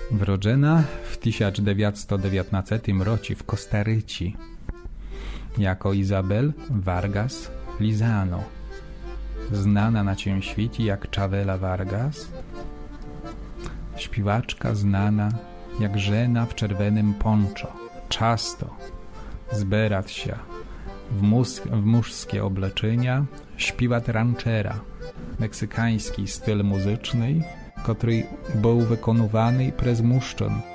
Wrodzena w 1919 roku w Kostaryci jako Izabel Vargas Lizano, znana na całym świecie jak Chavela Vargas, śpiewaczka znana jak żena w czerwonym poncho. Często zbierać się w mużskie obleczenia, śpiewać ranchera, meksykański styl muzyczny, który był wykonywany przez mężczyzn